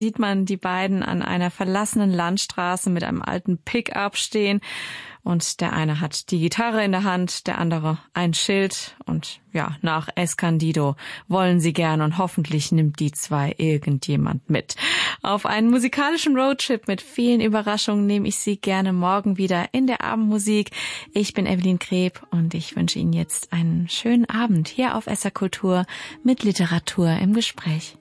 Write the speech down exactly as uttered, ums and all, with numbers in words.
sieht man die beiden an einer verlassenen Landstraße mit einem alten Pickup stehen und der eine hat die Gitarre in der Hand, der andere ein Schild und ja, nach Escandido wollen sie gern und hoffentlich nimmt die zwei irgendjemand mit. Auf einen musikalischen Roadtrip mit vielen Überraschungen nehme ich Sie gerne morgen wieder in der Abendmusik. Ich bin Evelyn Kreb und ich wünsche Ihnen jetzt einen schönen Abend hier auf S R Kultur mit Literatur im Gespräch.